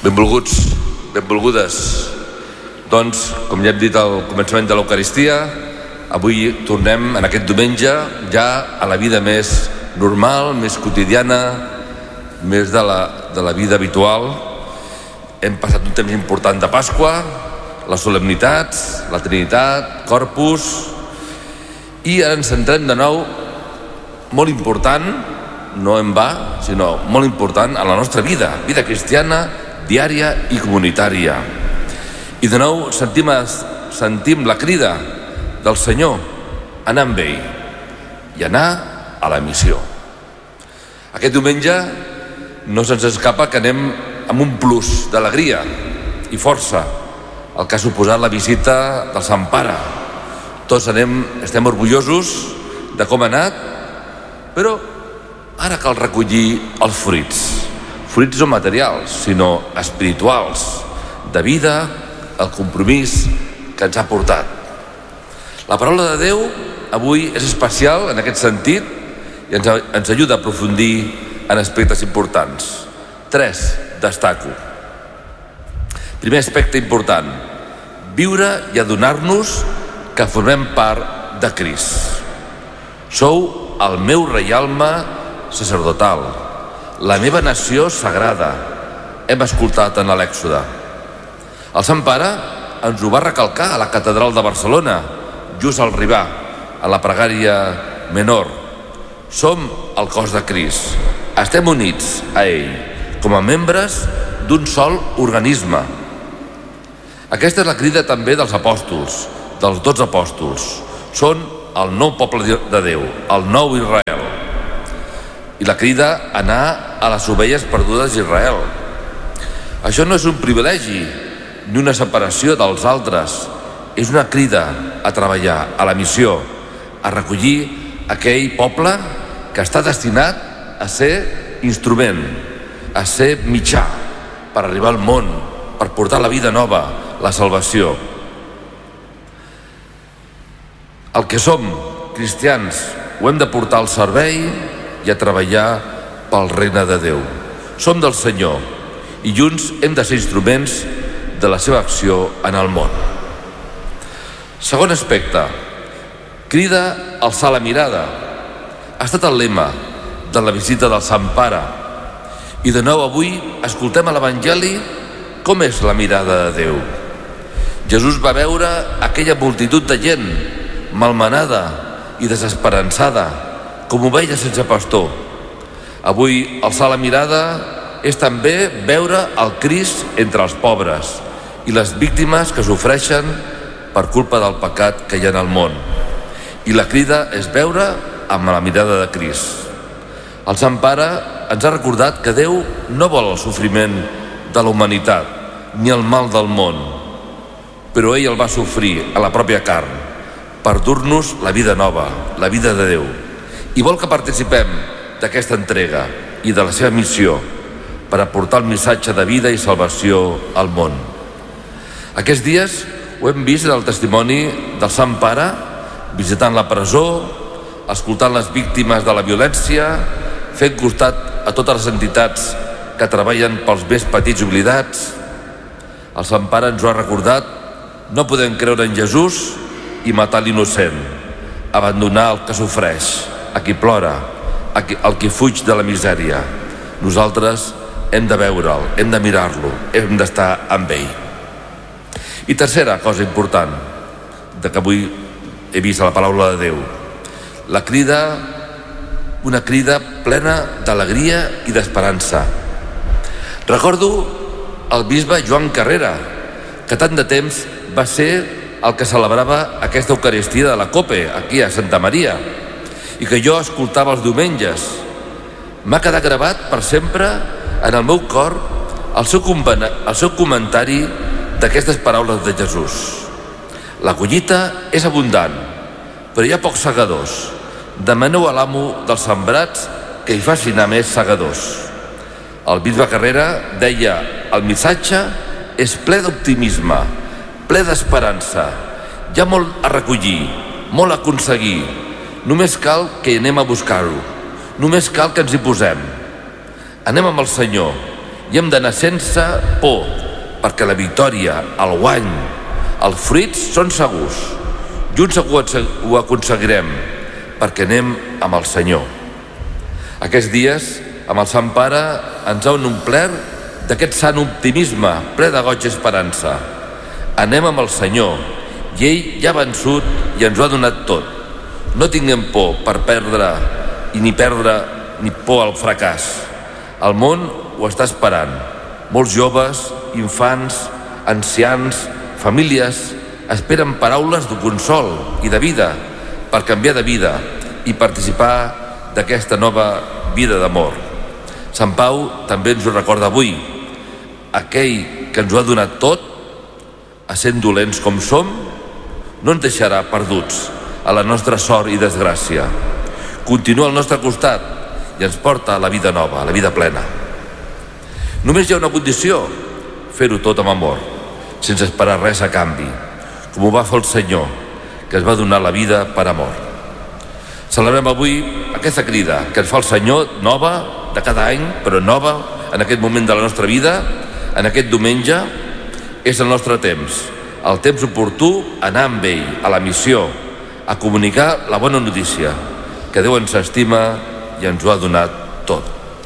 Benvolguts, benvolgudes. Doncs, com ja hem dit al començament de l'Eucaristia, avui tornem en aquest diumenge ja a la vida més normal, més quotidiana, més de la vida habitual. Hem passat un temps important de Pasqua, les solemnitats, la Trinitat, Corpus, i ara ens centrem de nou, molt important, no en va, sinó molt important a la nostra vida cristiana, diària i comunitària. I de nou sentim la crida del Senyor, anar amb ell i anar a la missió. Aquest diumenge no se'ns escapa que anem amb un plus d'alegria i força, el que ha suposat la visita del Sant Pare. Tots estem orgullosos de com ha anat, però ara cal recollir els fruits no materials, sinó espirituals, de vida, el compromís que ens ha portat. La paraula de Déu avui és especial en aquest sentit i ens ajuda a aprofundir en aspectes importants. 3 destaco. Primer aspecte important: viure i adonar-nos que formem part de Crist. Sou el meu reialme sacerdotal, la meva nació sagrada, hem escoltat en l'Èxode. El Sant Pare ens ho va recalcar a la Catedral de Barcelona, just al arribar, a la pregària menor. Som el cos de Crist, estem units a ell, com a membres d'un sol organisme. Aquesta és la crida també dels apòstols, dels 12 apòstols. Són el nou poble de Déu, el nou Israel. I la crida a anar a les ovelles perdudes d'Israel. Això no és un privilegi ni una separació dels altres, és una crida a treballar, a la missió, a recollir aquell poble que està destinat a ser instrument, a ser mitjà per arribar al món, per portar la vida nova, la salvació. El que som cristians ho hem de portar al servei i a treballar pel regne de Déu. Som del Senyor i junts hem de ser instruments de la seva acció en el món. Segon aspecte: crida a alçar la mirada. Ha estat el lema de la visita del Sant Pare. I de nou avui escoltem a l'Evangeli com és la mirada de Déu. Jesús va veure aquella multitud de gent malmenada i desesperançada, com ovella sense pastor. Avui alçar la mirada és també veure el Crist entre els pobres i les víctimes que sofreixen per culpa del pecat que hi ha en el món. I la crida és veure amb la mirada de Crist. El Sant Pare ens ha recordat que Déu no vol el sofriment de la humanitat ni el mal del món, però ell el va sofrir a la pròpia carn per dur-nos la vida nova, la vida de Déu, i vol que participem d'aquesta entrega i de la seva missió per aportar el missatge de vida i salvació al món. Aquests dies ho hem vist en el testimoni del Sant Pare, visitant la presó, escoltant les víctimes de la violència, fent costat a totes les entitats que treballen pels més petits oblidats. El Sant Pare ens ho ha recordat: no podem creure en Jesús i matar l'innocent, abandonar el que sofreix, a qui plora, el que fuig de la misèria. Nosaltres hem de veure'l, hem de mirar-lo, hem d'estar amb ell. I tercera cosa important que avui he vist a la paraula de Déu: la crida, una crida plena d'alegria i d'esperança. Recordo el bisbe Joan Carrera, que tant de temps va ser el que celebrava aquesta Eucaristia de la COPE, aquí a Santa Maria, i que jo escoltava els diumenges. M'ha quedat gravat per sempre en el meu cor el seu comentari d'aquestes paraules de Jesús. La collita és abundant, però hi ha pocs segadors. Demaneu a l'amo dels sembrats que hi faci anar més segadors. El bisbe Carrera deia: el missatge és ple d'optimisme, ple d'esperança. Hi ha molt a recollir, molt a aconseguir. Només cal que anem a buscar-ho. Només cal que ens hi posem. Anem amb el Senyor i hem d'anar sense por, perquè la victòria, el guany, els fruits són segurs. Junts ho aconseguirem, perquè anem amb el Senyor. Aquests dies, amb el Sant Pare, ens han omplert d'aquest sant optimisme, ple de goig i esperança. Anem amb el Senyor, i ell ja ha vençut i ens ho ha donat tot. No tinguem por per perdre ni por al fracàs. El món ho està esperant. Molts joves, infants, ancians, famílies esperen paraules de consol i de vida per canviar de vida i participar d'aquesta nova vida d'amor. Sant Pau també ens ho recorda avui. Aquell que ens ho ha donat tot, essent dolents com som, no ens deixarà perduts a la nostra sort i desgràcia. Continua al nostre costat i ens porta a la vida nova, a la vida plena. Només hi ha una condició, fer-ho tot amb amor, sense esperar res a canvi, com ho va fer el Senyor, que es va donar la vida per amor. Celebrem avui aquesta crida que ens fa el Senyor, nova de cada any, però nova en aquest moment de la nostra vida, en aquest diumenge. És el nostre temps, el temps oportú, anar amb ell a la missió, a comunicar la bona notícia, que Déu ens estima i ens ho ha donat tot.